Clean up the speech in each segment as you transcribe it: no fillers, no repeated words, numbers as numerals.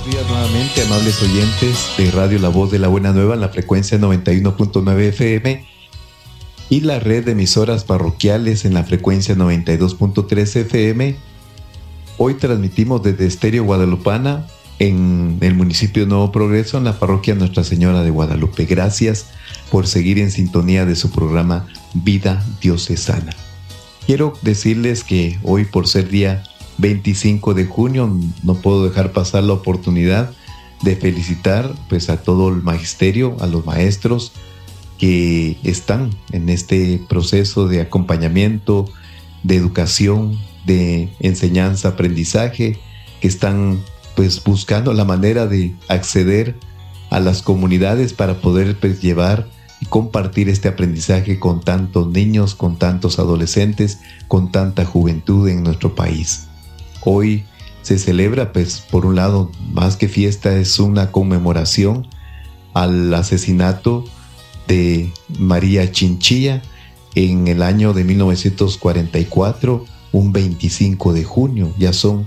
Buenos días nuevamente, amables oyentes de Radio La Voz de la Buena Nueva en la frecuencia 91.9 FM y la red de emisoras parroquiales en la frecuencia 92.3 FM. Hoy transmitimos desde Estéreo Guadalupana en el municipio de Nuevo Progreso, en la parroquia Nuestra Señora de Guadalupe. Gracias por seguir en sintonía de su programa Vida Diocesana. Quiero decirles que hoy, por ser día 25 de junio, no puedo dejar pasar la oportunidad de felicitar pues a todo el magisterio, a los maestros que están en este proceso de acompañamiento, de educación, de enseñanza, aprendizaje, que están pues buscando la manera de acceder a las comunidades para poder pues llevar y compartir este aprendizaje con tantos niños, con tantos adolescentes, con tanta juventud en nuestro país. Hoy se celebra, pues, por un lado, más que fiesta, es una conmemoración al asesinato de María Chinchilla en el año de 1944, un 25 de junio. Ya son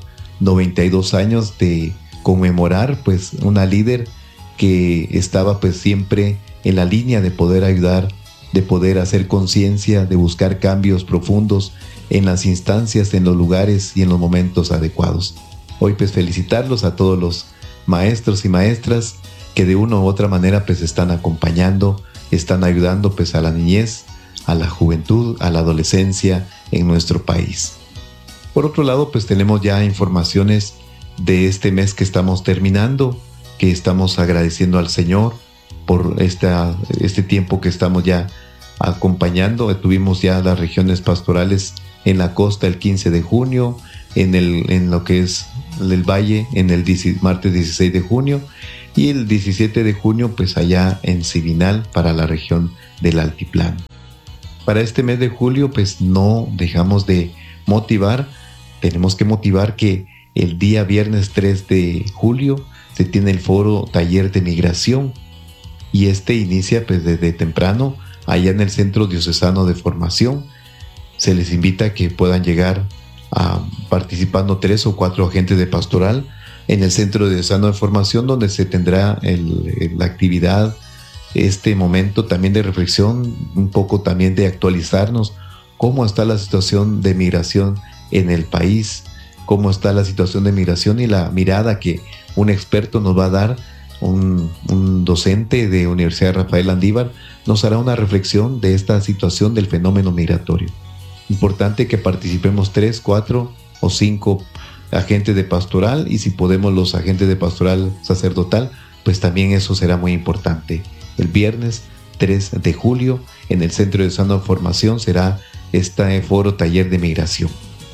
92 años de conmemorar, pues, una líder que estaba, pues, siempre en la línea de poder ayudar, de poder hacer conciencia, de buscar cambios profundos en las instancias, en los lugares y en los momentos adecuados. Hoy pues felicitarlos a todos los maestros y maestras que de una u otra manera pues están acompañando, están ayudando pues a la niñez, a la juventud, a la adolescencia en nuestro país. Por otro lado pues tenemos ya informaciones de este mes que estamos terminando, que estamos agradeciendo al Señor por este tiempo que estamos ya acompañando. Tuvimos ya las regiones pastorales en la costa el 15 de junio, en lo que es el valle en el martes 16 de junio y el 17 de junio pues allá en Cibinal para la región del Altiplano. Para este mes de julio pues no dejamos de motivar, tenemos que motivar que el día viernes 3 de julio se tiene el foro Taller de Migración y inicia pues desde temprano allá en el Centro Diocesano de Formación. Se les invita a que puedan llegar participando 3 o 4 agentes de pastoral en el Centro Diocesano de Formación, donde se tendrá la actividad, este momento también de reflexión, un poco también de actualizarnos cómo está la situación de migración en el país, cómo está la situación de migración y la mirada que un experto nos va a dar, un docente de Universidad Rafael Landívar nos hará una reflexión de esta situación del fenómeno migratorio. Importante que participemos 3, 4 o 5 agentes de pastoral, y si podemos los agentes de pastoral sacerdotal, pues también eso será muy importante. El viernes 3 de julio en el Centro de Sana Formación será este foro Taller de Migración.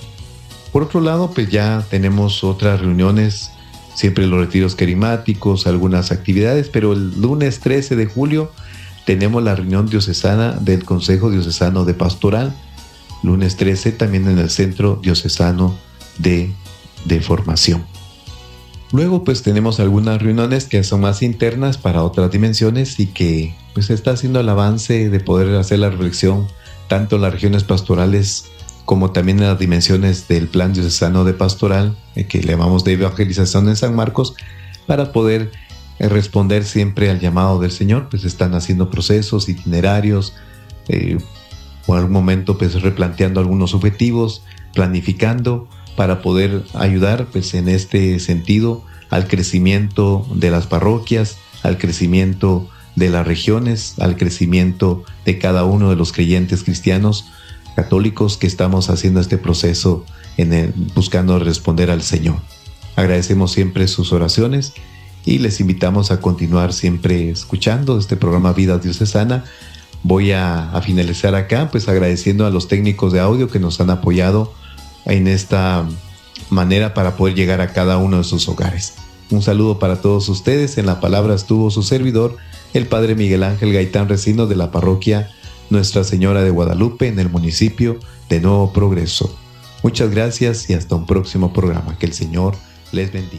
Por otro lado, pues ya tenemos otras reuniones, siempre los retiros carismáticos, algunas actividades, pero el lunes 13 de julio tenemos la reunión diocesana del Consejo Diocesano de Pastoral, lunes 13 también en el Centro Diocesano de Formación. Luego pues tenemos algunas reuniones que son más internas para otras dimensiones y que pues se está haciendo el avance de poder hacer la reflexión tanto en las regiones pastorales como también en las dimensiones del Plan Diocesano de Pastoral, que le llamamos de evangelización en San Marcos, para poder responder siempre al llamado del Señor. Pues están haciendo procesos, itinerarios, o en algún momento pues replanteando algunos objetivos, planificando para poder ayudar pues en este sentido al crecimiento de las parroquias, al crecimiento de las regiones, al crecimiento de cada uno de los creyentes cristianos católicos que estamos haciendo este proceso buscando responder al Señor. Agradecemos siempre sus oraciones y les invitamos a continuar siempre escuchando este programa Vida Diocesana. Voy a finalizar acá pues agradeciendo a los técnicos de audio que nos han apoyado en esta manera para poder llegar a cada uno de sus hogares. Un saludo para todos ustedes. En la palabra estuvo su servidor, el Padre Miguel Ángel Gaitán Recino, de la parroquia Nuestra Señora de Guadalupe en el municipio de Nuevo Progreso. Muchas gracias y hasta un próximo programa. Que el Señor les bendiga.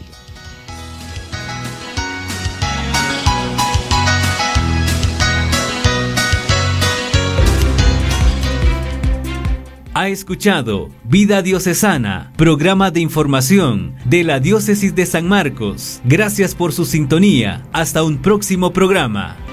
Ha escuchado Vida Diocesana, programa de información de la Diócesis de San Marcos. Gracias por su sintonía. Hasta un próximo programa.